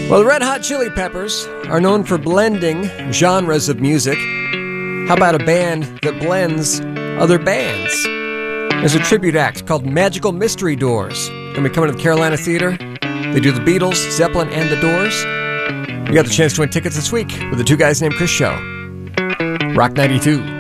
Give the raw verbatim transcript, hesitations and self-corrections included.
Well, the Red Hot Chili Peppers are known for blending genres of music. How about a band that blends other bands? There's a tribute act called Magical Mystery Doors. Going to be coming to the Carolina Theater. They do the Beatles, Zeppelin, and the Doors. You got the chance to win tickets this week with the Two Guys Named Chris show. Rock ninety-two.